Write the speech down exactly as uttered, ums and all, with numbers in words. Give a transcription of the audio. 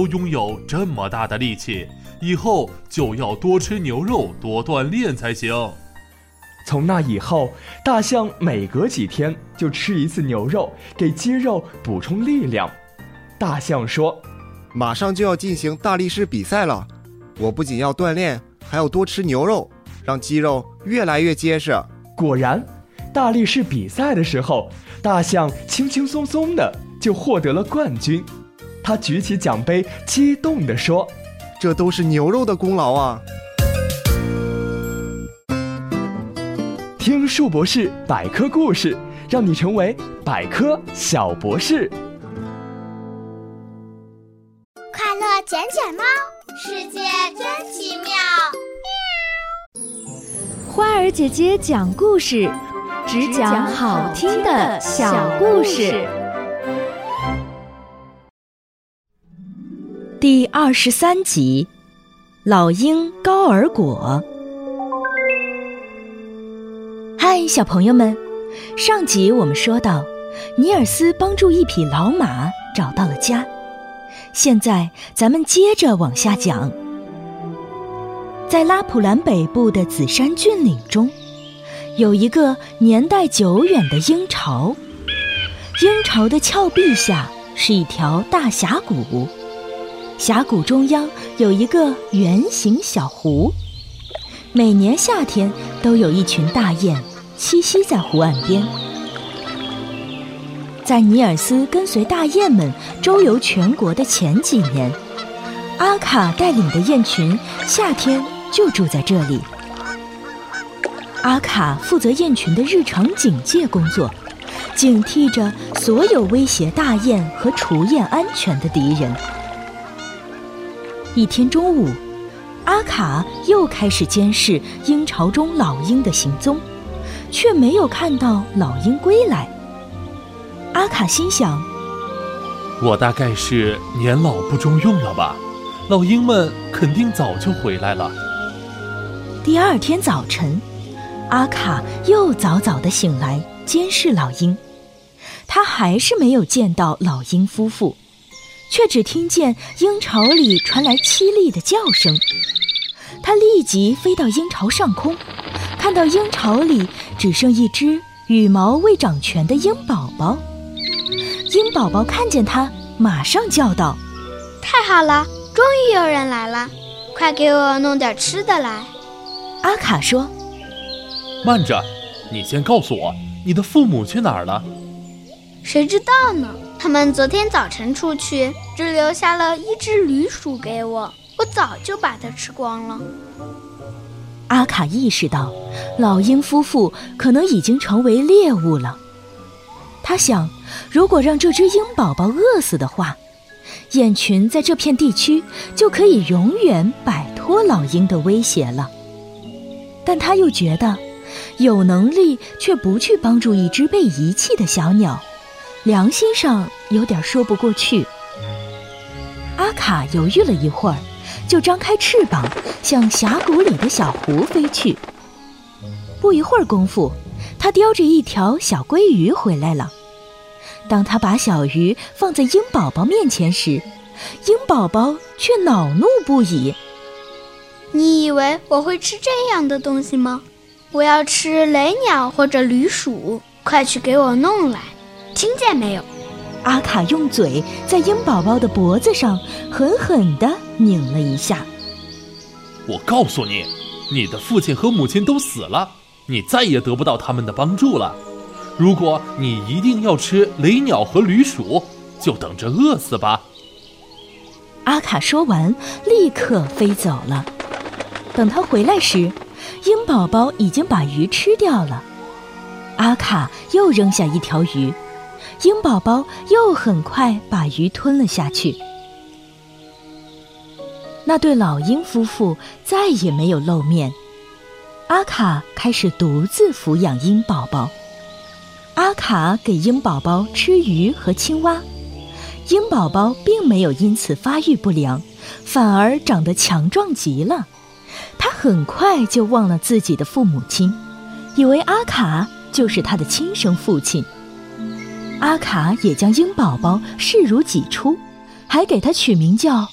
都拥有这么大的力气，以后就要多吃牛肉，多锻炼才行。 从那以后，大象每隔几天就吃一次牛肉，给肌肉补充力量。大象说： 马上就要进行大力士比赛了，我不仅要锻炼，还要多吃牛肉，让肌肉越来越结实。 果然，大力士比赛的时候，大象轻轻松松的就获得了冠军。他举起奖杯，激动地说： 这都是牛肉的功劳啊！ 听树博士百科故事，让你成为百科小博士。 快乐捡捡猫，世界真奇妙。 花儿姐姐讲故事，只讲好听的小故事。第二十三集，老鹰高尔果。嗨，小朋友们，上集我们说到，尼尔斯帮助一匹老马找到了家。现在咱们接着往下讲。在拉普兰北部的紫杉峻岭中，有一个年代久远的鹰巢。鹰巢的峭壁下是一条大峡谷，峡谷中央有一个圆形小湖。每年夏天都有一群大雁栖息在湖岸边。在尼尔斯跟随大雁们周游全国的前几年，阿卡带领的雁群夏天就住在这里。阿卡负责雁群的日常警戒工作，警惕着所有威胁大雁和雏雁安全的敌人。一天中午，阿卡又开始监视鹰巢中老鹰的行踪，却没有看到老鹰归来。阿卡心想， 我大概是年老不中用了吧，老鹰们肯定早就回来了。 第二天早晨，阿卡又早早地醒来监视老鹰。他还是没有见到老鹰夫妇，却只听见鹰巢里传来凄厉的叫声。他立即飞到鹰巢上空，看到鹰巢里只剩一只羽毛未长全的鹰宝宝。鹰宝宝看见他，马上叫道： 太好了，终于有人来了，快给我弄点吃的来。 阿卡说： 慢着，你先告诉我，你的父母去哪儿了？ 谁知道呢，他们昨天早晨出去，只留下了一只驴鼠给我，我早就把它吃光了。 阿卡意识到老鹰夫妇可能已经成为猎物了。他想，如果让这只鹰宝宝饿死的话，雁群在这片地区就可以永远摆脱老鹰的威胁了。但他又觉得，有能力却不去帮助一只被遗弃的小鸟，良心上有点说不过去。阿卡犹豫了一会儿，就张开翅膀向峡谷里的小湖飞去。不一会儿功夫，他叼着一条小鲑鱼回来了。当他把小鱼放在鹰宝宝面前时，鹰宝宝却恼怒不已。 你以为我会吃这样的东西吗？我要吃雷鸟或者驴鼠，快去给我弄来，听见没有？ 阿卡用嘴在鹰宝宝的脖子上狠狠地拧了一下。 我告诉你，你的父亲和母亲都死了，你再也得不到他们的帮助了。如果你一定要吃雷鸟和驴鼠，就等着饿死吧。 阿卡说完，立刻飞走了。等他回来时，鹰宝宝已经把鱼吃掉了。阿卡又扔下一条鱼，鹰宝宝又很快把鱼吞了下去。那对老鹰夫妇再也没有露面。阿卡开始独自抚养鹰宝宝。阿卡给鹰宝宝吃鱼和青蛙，鹰宝宝并没有因此发育不良，反而长得强壮极了。他很快就忘了自己的父母亲，以为阿卡就是他的亲生父亲。阿卡也将鹰宝宝视如己出，还给他取名叫